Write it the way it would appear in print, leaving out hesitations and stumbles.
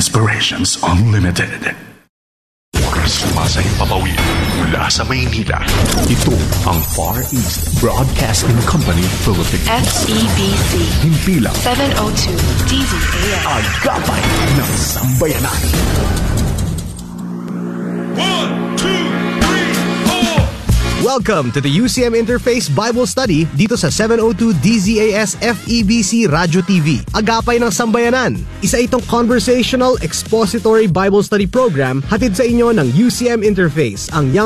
Inspirations Unlimited. Sumasayang papawid mula sa Maynila. Ito ang Far East Broadcasting Company Philippines. FEBC. Himpilang 702 DZAS. Agapay ng Sambayanan. 1, 2, 3, 4. Welcome to the UCM Interface Bible Study dito sa 702 DZAS FEBC Radio TV. Agapay ng Sambayanan. Isa itong conversational expository Bible study program hatid sa inyo ng UCM Interface, ang